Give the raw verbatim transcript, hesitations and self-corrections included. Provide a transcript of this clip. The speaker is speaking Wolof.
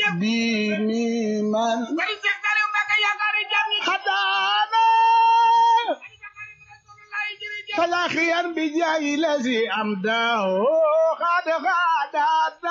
ديني من خدانا فلاخيا بجاي الذي أمداه خد خدانا